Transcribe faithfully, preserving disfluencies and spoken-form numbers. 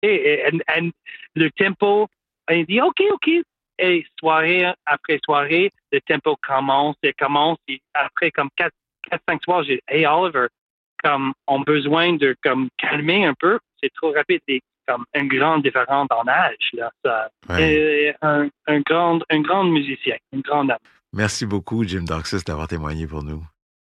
Et, et- et le tempo, il dit OK, OK. Et soirée après soirée, le tempo commence et commence. Et après comme quatre, quatre, cinq soirs, j'ai Hey Oliver, comme ont besoin de comme calmer un peu. C'est trop rapide et comme une grande différence en âge là. Ça, Ouais. et un, un grand, un grand musicien, une grande âme. Merci beaucoup, Jim Darksis, d'avoir témoigné pour nous.